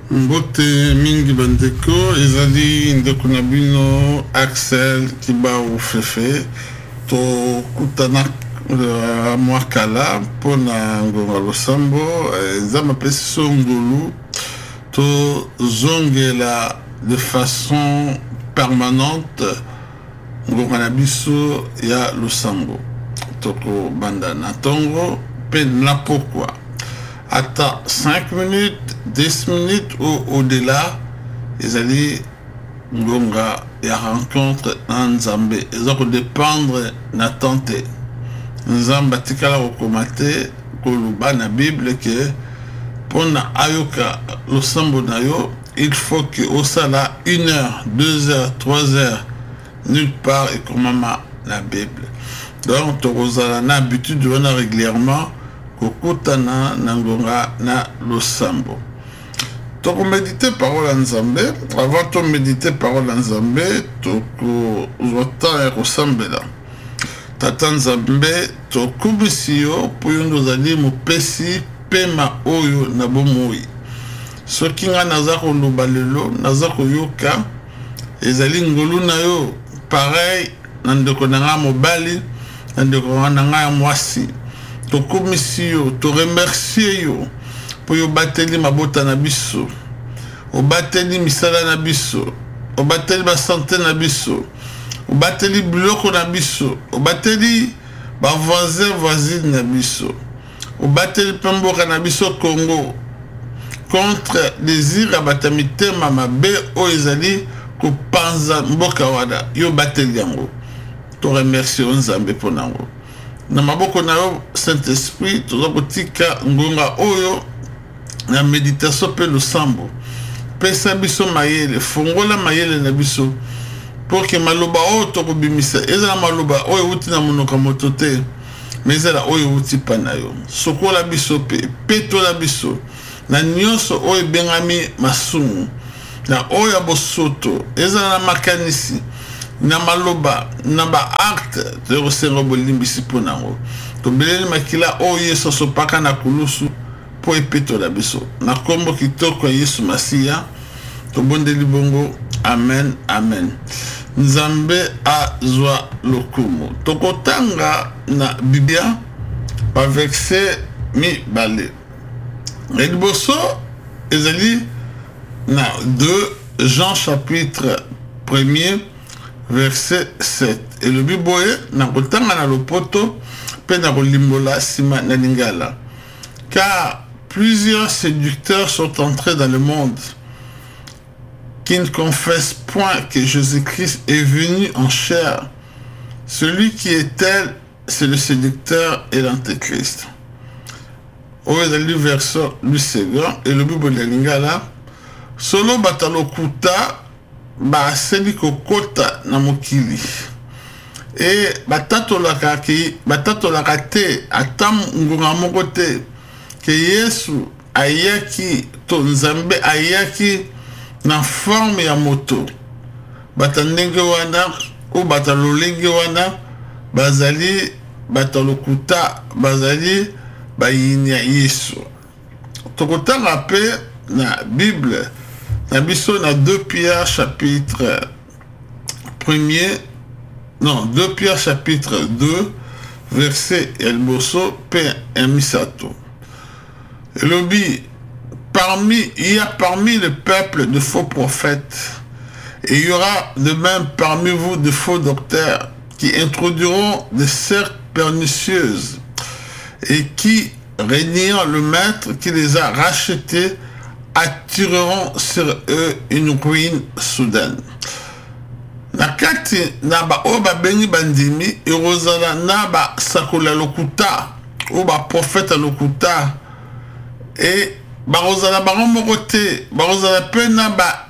Mbote mingi bandeko ezali ndeko na bino Axel Kibau Fefe to kutana mwakala pona ngonga losambo nzamba pesi songolu to zongela de façon permanente ngonga na biso ya losambo toko banda na tongo pe na pourquoi attends 5 minutes, 10 minutes ou au-delà, ils allaient ngonga ya rencontre na Nzambe. Ils ont dépendre na tante. Nzamba tikala okomate koluba na Bible que pona ayoka losambo na yo, il faut que au sala 1 heure, 2 heures, 3 heures nulle part et comme maman la Bible. Donc tu as l'habitude de venir régulièrement kokutana na ngonga na losambo. Toko méditer parole en Nzambe, avant de méditer parole en Nzambe, toko zota rosambela. Tata Nzambe toko bisio poyondo zali mopesi pema oyo na bomoi. Soki nga nazako lobalelo, nazako yoka ezali ngolu na yo pareil na ndeko na nga mobali, na ndeko na nga mwasi. To komisio, to remercier yo pour yo bateli mabota na biso, o bateli misala na biso, o bateli ba santé na biso, o bateli biloko na biso, o bateli ba voisine na biso, o bateli pemboka na biso Congo contre désir abatamite mama be o ezali ko panza mboka wada yo bateli yango. To remercier Nzambe ponango. Na maboko na yo Saint-Esprit toza kotika ngonga oyo na méditation pe losambo pesa biso mayele fongola mayele na biso pour que maloba oyo tokobimisa ezala maloba oyo uti na monoko moto te mais ezala oyo uti pa na yo sokola biso pe petola biso na nyonso oyo bengami masumu na oyo ya bosoto ezala na makanisi na maloba na ba acte de resengo bolimbisi ponango to beleli makila o yeso sopaka na kulusu po epeto la biso na kombo kitoko Yesu Masia to bondeli bongo amen amen. Nzambe azwa lokumu tokotanga na Biblia pa verset mi bale liboso ezali na 2 Jean chapitre 1er verset 7. Et le biboye na kotanga na lopoto pe na kolimbola sima na lingala. Car plusieurs séducteurs sont entrés dans le monde qui ne confessent point que Jésus-Christ est venu en chair. Celui qui est tel, c'est le séducteur et l'antéchrist. Au verset du second et le biboye na lingala solo batalokuta ba seli kokota na mokili e batatolaka te atam ngonga moko te ke Yesu ayaki to Nzambe ayaki na forme ya moto batandenge wana o batalolenge wana bazali batalokuta bazali bayini ya Yesu. Tokotanga pe na Bible na biso na 2 Pierre chapitre 1er, non, 2 Pierre chapitre 2, verset elboso pe emisato. Elobi, il y a parmi le peuple de faux prophètes, et il y aura de même parmi vous de faux docteurs qui introduiront des sectes pernicieuses et qui, régnant le maître qui les a rachetés, attireront sur eux une ruine soudaine. Nakati naba oba bengi bandimi erozala naba sakola lokuta oba prophète lokuta et barozala baromokote barozala pe naba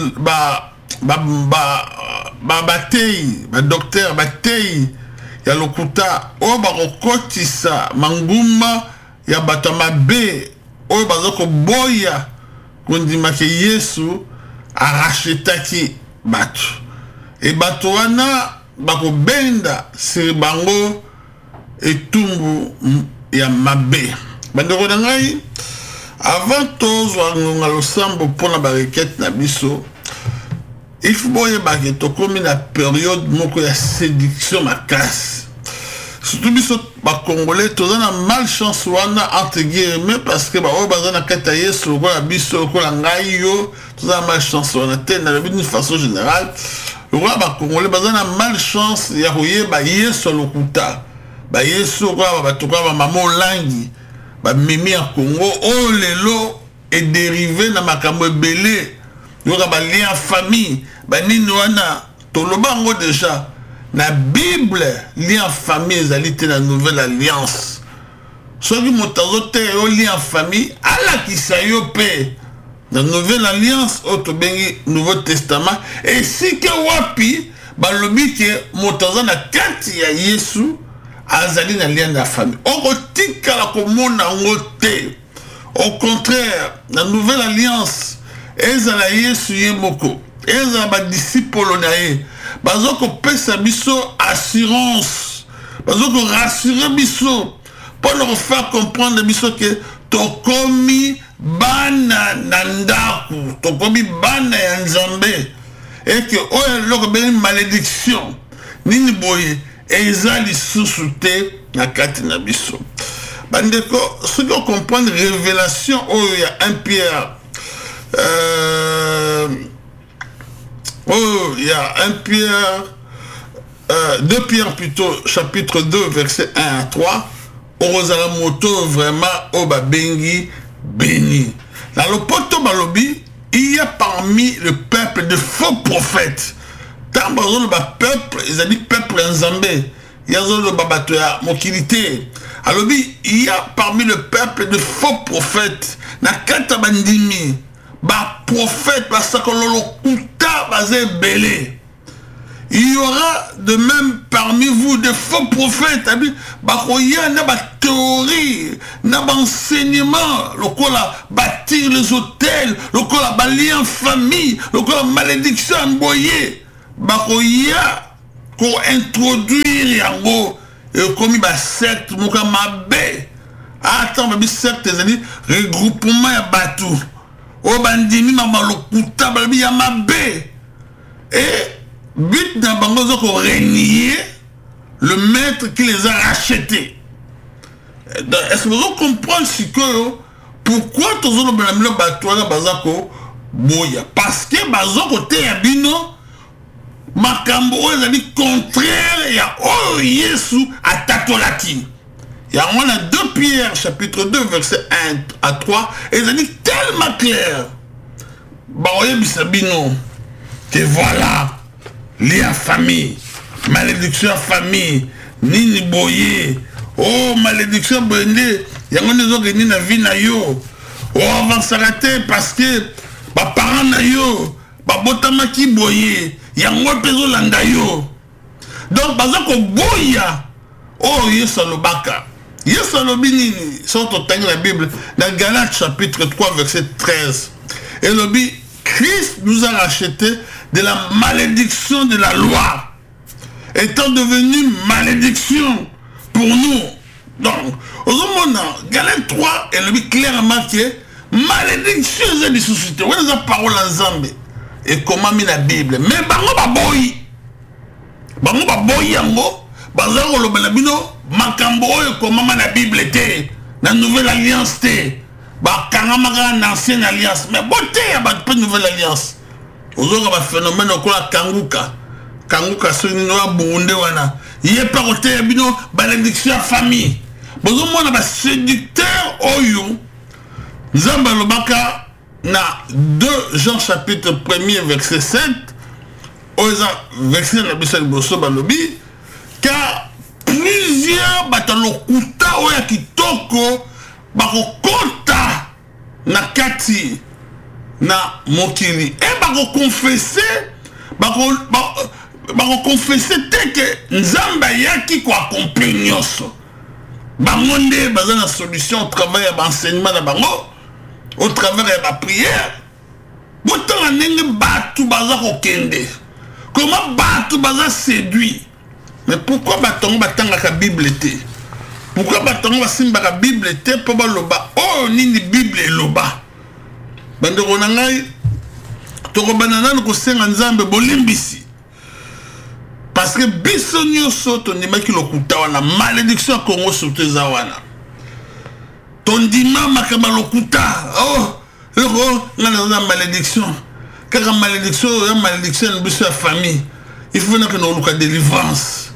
batei ba docteur batei ya lokuta oba kokotisa manguma ya batama be oba zoko boya kondima ke Yesu arachetaki batu e batu wana bako benda siri bango etumbu ya mabe bandeko na ngai avant tozwa ngonga losambo mpona barequête na biso, il faut boyeba ke tokomi na période moko ya séduction makasi. Surtout biso bakongolais toza na malchance wana entre guillemets parce que baoyo baza na kati ya Yesu lokola biso lokola ngai yo toza na malchance wana te na lobi d'une façon générale. Lokola bakongolais baza na malchance ya koyeba Yesu lokuta bayesu lokola bato kaka bamama olangi bamemi ya Congo oyo lelo edérivé na makambo ebele yoka balien ya famille banini wana toloba yango déjà na Bible lien famille ezali te na nouvelle alliance. Soki moto azote yo lien famille alakisa yo pe na nouvelle alliance oyo tobengi Nouveau Testament esika wapi balobi ke moto aza na kati ya Yesu azali na lien na famille. Okotikala komona yango te. Au contraire, na nouvelle alliance ezala Yesu ye moko ezala badisciples na ye bazoko pesa biso assurance bazoko rassurer biso pour nous faire comprendre biso que tokomi bana na ndaku tokomi bana ya Nzambe et que oyo loko beni malédiction nini boye eza lisusu te na kati na biso bandeko soki okomprendre révélation oyo ya 1 Pierre il y a 2 Pierre plutôt, chapitre 2, verset 1 à 3. Orozala moto vraiment oba bengi béni. Dans le poto balobi, il y a parmi le peuple de faux prophètes. Tant que le peuple, ils ont dit peuple Nzambe. Il y a le babatoya mokilité. Alors il y a parmi le peuple de faux prophètes. Na kata bandimi. Ba prophète parce que l'on kuta bazé belé. Il y aura de même parmi vous des faux prophètes. Ba koya na ba théorie, na ba enseignement, le kola bâtir les hôtels, le kola balier en famille, le kola malédiction emboyé. Ba koya ko introduire yango et comme ba secte moka mabe. Attends, ba secte c'est-à-dire regroupement ya batou. O bandimi mama lokuta balbi ya mabe et but na bango zoko renier le maître qui les a rachetés. Est-ce que vous comprenez ce que pourquoi tous les banamilo batouana bazako boya parce que bazoko te ya bino makambo oyo ezali contraire ya oyo Yesu atatolaki. Il y a 2 Pierre, chapitre 2, verset 1 à 3, et ça dit tellement clair. Baoye bisabino, que voilà, lien famille, malédiction famille, nini boye, oh malédiction boye, yango nezo geni na vie na yo, oh avansarate parce que, ba parents na yo, ba botama ki boye, yango pezo landa yo. Donc, bazako boya, oh yesalobaka. Yesu alobi nini sont au temps de la Bible dans Galates chapitre 3 verset 13 et lobi Christ nous a racheté de la malédiction de la loi étant devenu malédiction pour nous. Donc au moment Galates 3 et lobi clairement que malédiction est des sociétés. On a parole en Zambie et comment mis la Bible mais bango baboyi yango bazako lobela bino makambo oyo komama na Bible te na nouvelle alliance te ba kangamaka na ancienne alliance mais bote ya ba nouvelle alliance ozoka ba phénomène okola kanguka soni no bunde wana yé pa kote ya bino malédiction famille bozo mona ba séducteur oyo Nzamba lobaka na 2 Jean chapitre 1er verset 7 oza verset na bisa liboso balobi car plusieurs batalokuta oya kitoko bakokota na kati na mokili et bakokonfesser te ke Nzamba yaki ko accomplir nyonso bango nde baza na solution au travers ya enseignement na bango au travers ya prière botanga ndenge batu baza kokende comment batu baza séduit. Mais pourquoi batongo batanga ka Bible te? pourquoi batongo basimbaka Bible te po baloba oh nini Bible eloba bandeko na ngai tokobana nanu kosenga Nzambe bolimbisi parce que biso nyonso tondimaki lokuta wana malédiction ya Congo surtout eza wana tondima makaba lokuta oh ngana na malédiction kaka malédiction ya malédiction biso ya famille il faut que nous ayons délivrance.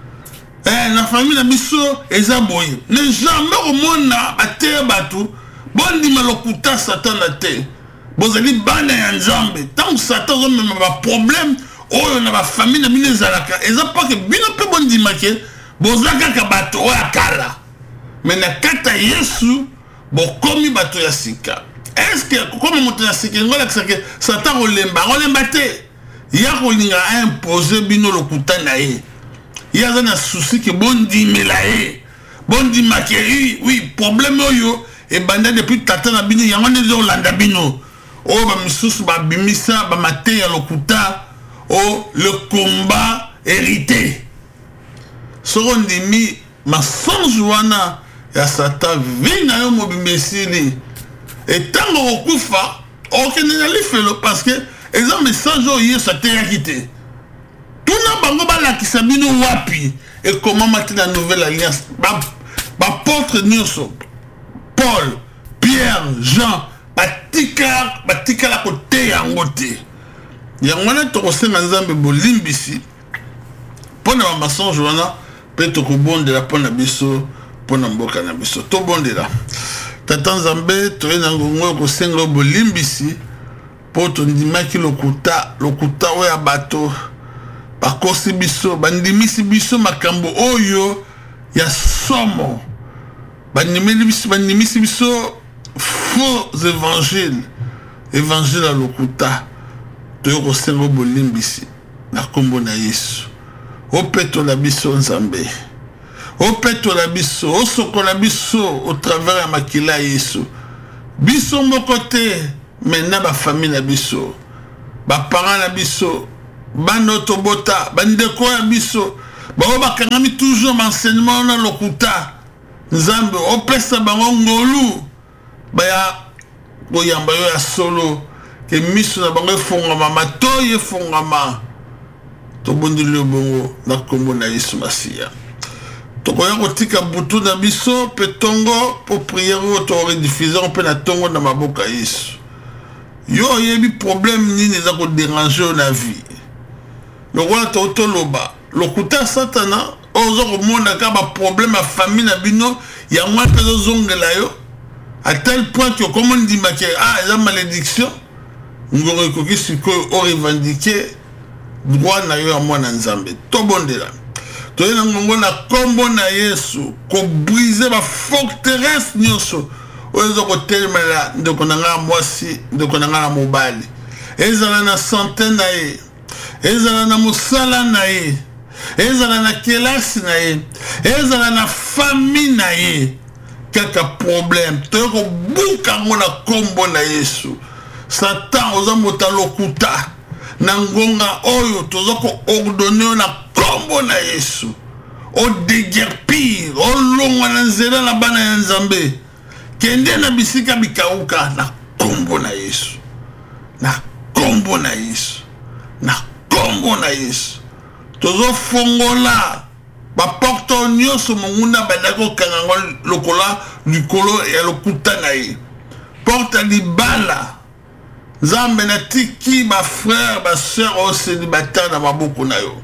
La famille na biso eza boye. Ne jamais au monde na terre batu. Bon di malokuta Satan na te. Bozali bana ya Nzambe. Tant que Satan a même un problème, oh na ba famille na bino zalaka. Eza pas que bino pe bon di make. Bozaka ka bato o akala. Mais na kata Yesu bo komi bato ya sika. Est-ce que comme moto ya sika ngola que Satan olemba te. Ya kolinga imposer bino lokuta na ye. Ya za na souci que bon di melaye. Bon di makeri, oui, problème oyo e banda depuis tata na bino yango nezo landa bino. O ba misusu ba bimisa ba mate ya lokuta o le combat hérité. Sorondi mi masonge wana ya Satan vina yo mobimesili. Et tant okufa, okende na lifelo parce que et un message hier ça t'a quitté. Tout n'a pas la qui s'abine wapi et comment mettre la nouvelle alliance. Apôtre Nioso, Paul, Pierre, Jean, batika la côté en côté. Yangwana tokose Nzambe bolimbisi. Pona ma maçon joana peut to bonde la pona biso pona mboka na biso. To bonde la. Tata Nzambe to ena ngongo ko sengo bolimbisi. Poto ndimaki lokuta oya bato bakosi biso bandimisi biso makambo oyo ya somo bandimisi biso faux évangile à lokuta toyo kosengo bolimbisi na kombo na Yesu opeto la biso Nzambe opeto la biso osokola biso au travers ya makila Yesu biso moko te maintenant ba famille na biso ba parents na biso bano tobota bandeko ya biso bao bakangami toujours enseignement na lokuta Nzambe opesa bango ngolu baya boyamba yo ya solo ke miso na bango fongama matoye fongama tobondile bongo na kombo na Yesu Masia tokoya kotika butu na biso petongo po prière to rediffusion pe na tongo na maboka Yesu. Yo yebi problème nini za ko déranger na vie. Le roi toloba, lokuta Satana ozo ko mona ka ba problème à famille na bino ya mwa pezo zongela yo à tel point que comme on dit que la malédiction ngoro ko siko o revendiquer droit na yo à moi na Nzambe. To bondela. To yena ngongo na kombo na Yesu ko briser ba forteresse nyonso. Ozo ko telemela ndeko na nga mwasi ndeko na nga mobali ezala na santé na ye ezala na musala na ye ezala na kelasi na ye ezala na famille na ye kaka problème to ko buka ngona kombo na Yesu Satan oza mota lokuta na ngonga oyo tozo ko ordonner na kombo na Yesu o déguerpir o longwa na nzela na bana ya Nzambe kende na bisika bikauka na kombo na Yesu na kombo na Yesu na kombo na Yesu tozo fongola ba porto nyonso monguna bandako kangango lokola likolo ya lokuta na ye porta libala Nzambe na tiki ba frère ba sœur au célibataire na maboko na yo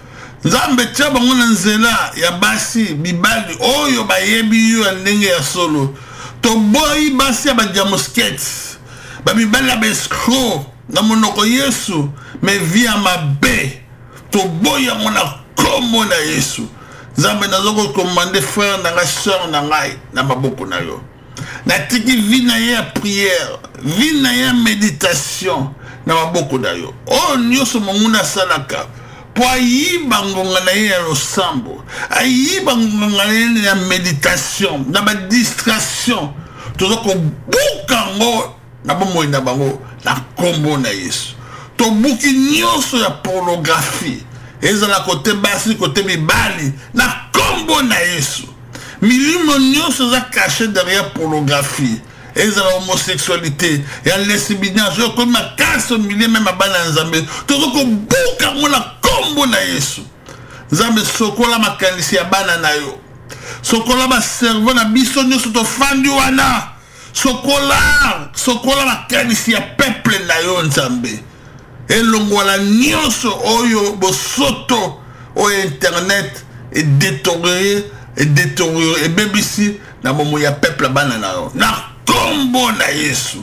Nzambe tia bango na nzela ya basi bibali oyo bayebi yo ndenge ya solo to boy basi ba jamosket ba bibala ba escroc na monoko Yesu me via mabe to boy amona komo na Yesu Nzambe nazoko commander frère na sœur na ngai na maboko na yo na tiki vie na ya prière vie na ya méditation na maboko na yo o nyonso monguna salaka po ayiba ngonga na ye ya losambo ayiba ngonga na ye ya méditation na ba distraction tozo ko buka ngo na bomoi na bango na kombo na Yesu to buki nyonso ya pornographie ezala kote basi kote mibali na kombo na Yesu milimo nyonso eza caché derrière pornographie ezala homosexualité ya lesbianisme okomi makasi omilie meme bana ya nzambe tozokobuka yango na kombo na yesu nzambe sokola makanisi ya bana na yo sokola baservo na biso nyonso tofandi wana sokola makanisi ya peuple na yo nzambe elongwala nyonso oyo bosoto oyo internet edétérioré ebebisi na momo ya peuple bana na yo na kombo na yesu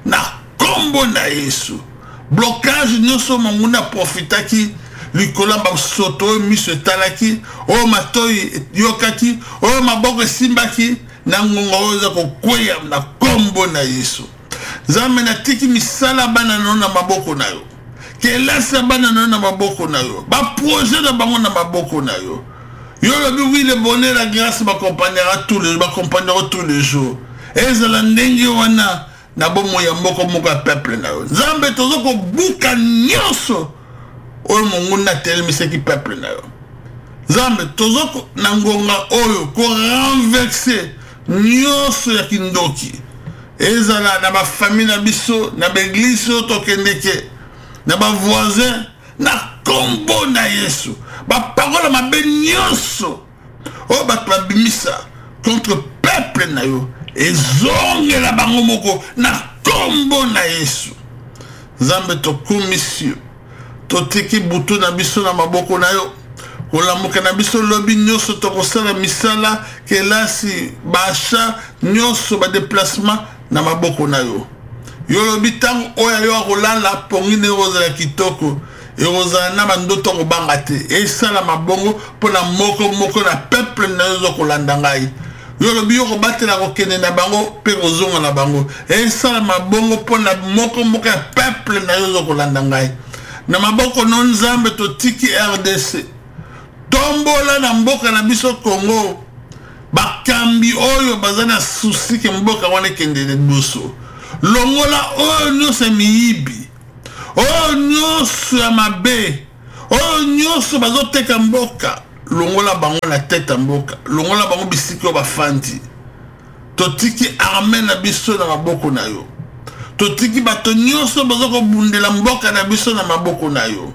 blocage nyonso monguna profitaki likola basoto oyo miso etalaki oyo matoi yokaki oyo maboko esimbaki na ngonga oyo eza kokweya na kombo na yesu nzambe natiki misala bana na yo na maboko na yo kelasi ya bana na yo na maboko na yo baprojet na bango na maboko na yo yo lobi oui le bonheur la grâce m'accompagnera tous les jours ezala ndenge wana na bomo ya moko ya peuple na yo nzambe tozokobuka nyonso oyo monguna telemisaki peuple na yo nzambe tozoko na ngonga oyo korenverse nyonso ya kindoki ezala na bafamille na biso na baeglise oyo tokendeke na bavoisin na kombo na yesu baparole mabe nyonso oyo bato babimisa contre peuple na yo ezongela bango moko na kombo na yesu nzambe tokomisi totiki butu na biso na maboko na yo kolamuka na biso lobi nyonso tokosala misala kelasi bacha nyonso badeplacement na maboko na yo yo lobi ntango oyo yo akolala pongine ekozala kitoko ekozala na bandoto kobanga te esala mabongo mpona moko na peuple na yo ezokolanda ngai yo lobi yo kobatela kokende na bango mpe kozonga na bango esala mabongo mpona moko ya peuple na yo ezokolanda ngai na maboko no nzambe totiki RDC tombola na mboka na biso Congo bakambi oyo baza na susi ke mboka wana ekende liboso longola oyo nyonso miyibi oyo nyonso ya mabe oyo nyonso bazoteka mboka longola bango na tete mboka longola bango bisiki oyo bafandi totiki arme na biso na maboko na yo totiki bato nyonso bazokobundela mboka na biso na maboko na yo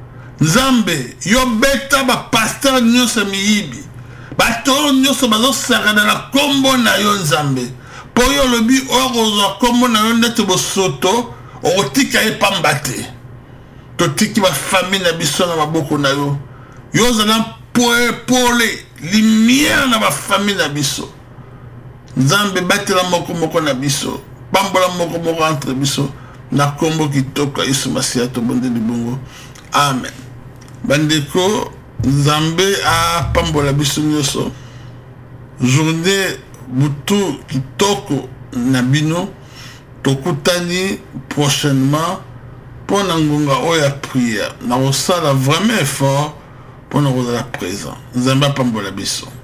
nzambe yo beta bapaster nyonso miyibi bato oyo nyonso bazosakana na kombo na yo nzambe po yo lobi oyo kozwa kombo na yo ndete bosoto okotika ye pamba te totiki bafamille na biso na maboko na yo yo ozala pole lumière na bafamille na biso nzambe batela moko na biso pambola moko entre biso na kombo kitoko Yesu Masiya tobondeli bongo amen bandeko nzambe apambola biso nyonso journée butu kitoko na bino tokutani prochainement pona ngonga oyo ya prière na kosala vraiment effort pona kozala présent nzambe apambola biso